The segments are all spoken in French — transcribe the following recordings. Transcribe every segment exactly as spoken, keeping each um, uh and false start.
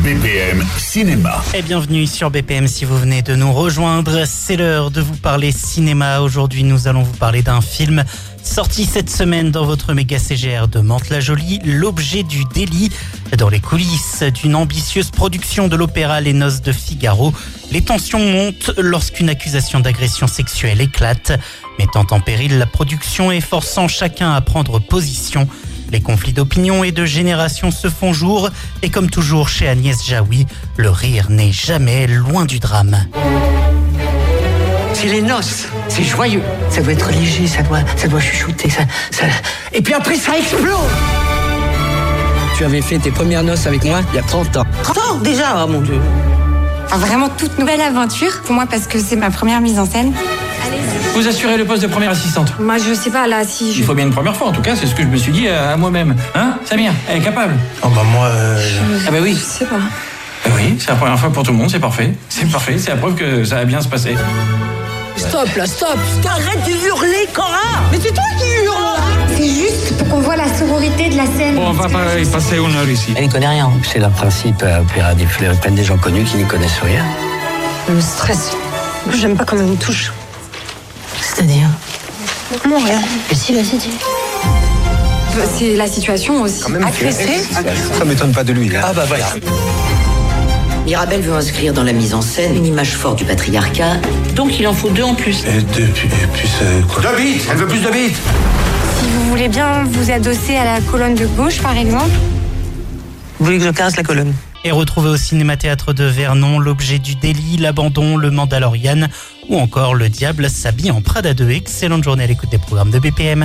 B P M Cinéma. Et bienvenue sur B P M si vous venez de nous rejoindre. C'est l'heure de vous parler cinéma. Aujourd'hui, nous allons vous parler d'un film sorti cette semaine dans votre méga C G R de Mantes-la-Jolie, L'objet du délit. Dans les coulisses d'une ambitieuse production de l'opéra Les Noces de Figaro, les tensions montent lorsqu'une accusation d'agression sexuelle éclate, mettant en péril la production et forçant chacun à prendre position. Les conflits d'opinion et de génération se font jour et comme toujours chez Agnès Jaoui, le rire n'est jamais loin du drame. C'est les noces, c'est joyeux. Ça doit être léger, ça doit, ça doit chuchoter. Ça, ça... Et puis après, ça explose. Tu avais fait tes premières noces avec moi il y a trente ans. trente ans déjà, oh mon Dieu. Enfin, vraiment toute nouvelle aventure pour moi parce que c'est ma première mise en scène. Allez-y. Vous assurez le poste de première assistante. Moi, je sais pas, là, si je... Il faut bien une première fois, en tout cas, c'est ce que je me suis dit à moi-même. Hein, Samir, elle est capable. Oh bah moi... Euh... Ah bah oui. Je sais pas. Bah oui, c'est la première fois pour tout le monde, c'est parfait. C'est parfait, c'est la preuve que ça va bien se passer. Stop là, stop, stop. Arrête de hurler, Cora. Mais c'est toi qui hurles là. C'est juste pour qu'on voit la sororité de la scène. Bon, on va pas y passer une heure ici. Elle n'y connaît rien. C'est le principe à opéra des fleurs, peine des gens connus qui n'y connaissent rien. Le stress. J'aime pas quand on me touche. C'est-à-dire? Non, rien. Mais si, vas-y, dis. C'est la situation aussi. Agressé. Ça m'étonne pas de lui. Hein. Ah bah voilà. Mirabel veut inscrire dans la mise en scène une image forte du patriarcat, donc il en faut deux en plus. Et deux, puis, et puis c'est quoi? Deux bits, elle veut plus de bits. Si vous voulez bien vous adosser à la colonne de gauche, par exemple. Vous voulez que je casse la colonne? Et retrouvez au Cinéma-Théâtre de Vernon L'objet du délit, L'abandon, Le Mandalorian ou encore Le diable s'habille en Prada deux. Excellente journée à l'écoute des programmes de B P M.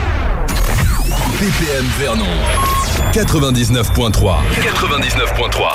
B P M Vernon quatre-vingt-dix-neuf point trois. quatre-vingt-dix-neuf point trois.